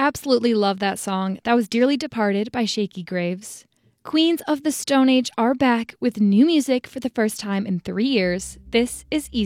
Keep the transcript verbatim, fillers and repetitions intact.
absolutely love that song. That was Dearly Departed by Shakey Graves. Queens of the Stone Age are back with new music for the first time in three years. This is Easy.